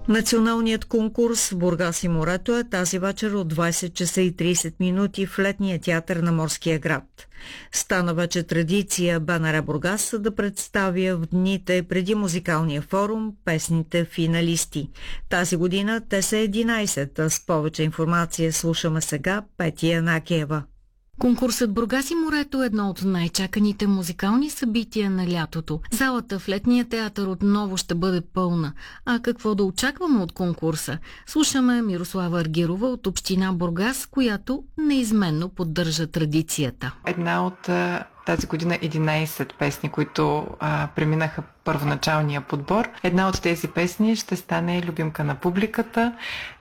Националният конкурс в Бургас и морето е тази вечер от 20 часа и 30 минути в летния театър на Морския град. Стана вече традиция БНР Бургас да представя в дните преди музикалния форум песните финалисти. Тази година те са 11, а с повече информация слушаме сега Петя Янакиева. Конкурсът Бургас и морето е едно от най-чаканите музикални събития на лятото. Залата в летния театър отново ще бъде пълна. А какво да очакваме от конкурса? Слушаме Мирослава Аргирова от община Бургас, която неизменно поддържа традицията. Една от тази година 11 песни, които преминаха първоначалния подбор. Една от тези песни ще стане любимка на публиката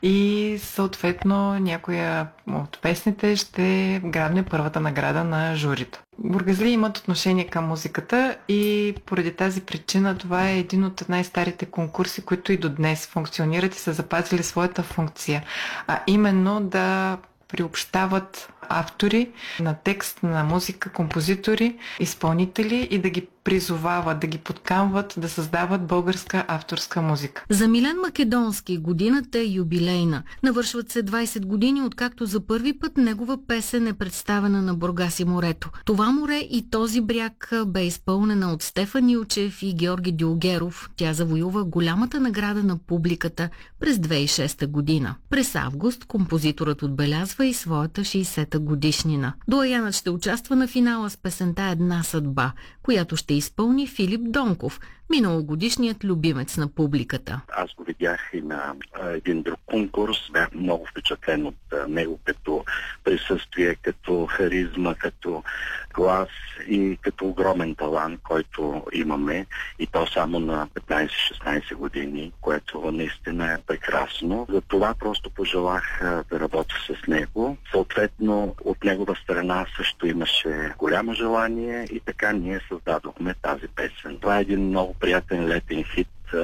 и съответно някоя от песните ще грабне първата награда на журито. Бургазли имат отношение към музиката и поради тази причина това е един от най-старите конкурси, които и до днес функционират и са запазили своята функция, а именно да приобщават автори на текст, на музика, композитори, изпълнители и да ги призовават, да ги подканват да създават българска авторска музика. За Милен Македонски годината е юбилейна. Навършват се 20 години, откакто за първи път негова песен е представена на Бургас и морето. Това море и този бряг бе изпълнена от Стефан Илчев и Георги Дюлгеров. Тя завоюва голямата награда на публиката през 2006 година. През август композиторът отбелязва и своята 60-та годишнина. Доаянът ще участва на финала с песента "Една съдба", която ще изпълни Филип Донков, миналогодишният любимец на публиката. Аз го видях и на един друг конкурс. Бях много впечатлен от него като присъствие, като харизма, като глас и като огромен талант, който имаме. И то само на 15-16 години, което наистина е прекрасно. За това просто пожелах да работя с него. Съответно, от негова страна също имаше голямо желание и така ние създадохме тази песен. Това е един много приятен летен хит,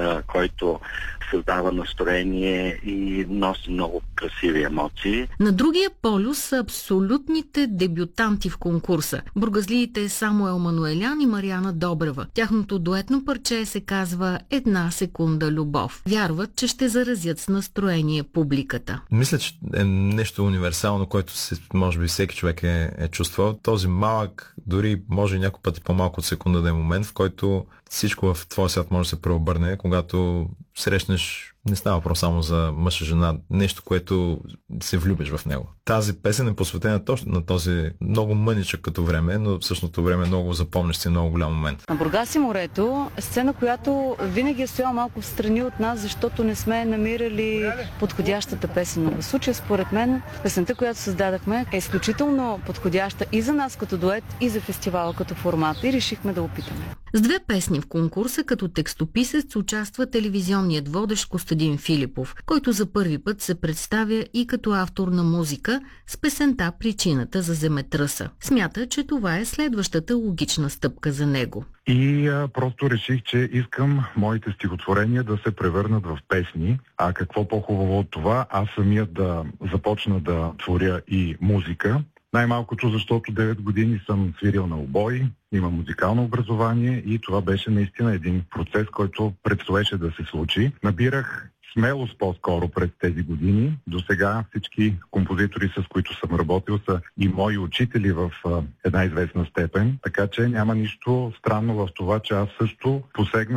който създава настроение и носи много красиви емоции. На другия полюс са абсолютните дебютанти в конкурса. Бургазлиите Самуел Мануелян и Мариана Добрева. Тяхното дуетно парче се казва "Една секунда любов". Вярват, че ще заразят с настроение публиката. Мисля, че е нещо универсално, което може би всеки човек е чувствал. Този малък, дори може някой път и по-малко от секунда да е момент, в който всичко в твоя свят може да се преобърне, когато срещнеш, не става въпрос само за мъж и жена, нещо, което се влюбиш в него. Тази песен е посветена точно на този много мъничък като време, но в същото време много запомнящ си много голям момент. На Бургас и морето е сцена, която винаги е стояла малко в страни от нас, защото не сме намирали подходящата песен. Но в случая, според мен, песента, която създадахме, е изключително подходяща и за нас като дует, и за фестивала като формат, и решихме да опитаме. С две песни в конкурса като текстописец участва телевизионният водещ Костадин Филипов, който за първи път се представя и като автор на музика с песента "Причината за земетръса". Смята, че това е следващата логична стъпка за него. И просто реших, че искам моите стихотворения да се превърнат в песни. А какво по-хубаво от това, аз самият да започна да творя и музика. Най-малкото, защото 9 години съм свирил на обой, имам музикално образование и това беше наистина един процес, който предстоеше да се случи. Набирах смелост по-скоро през тези години. До сега всички композитори, с които съм работил, са и мои учители в една известна степен, така че няма нищо странно в това, че аз също посегнах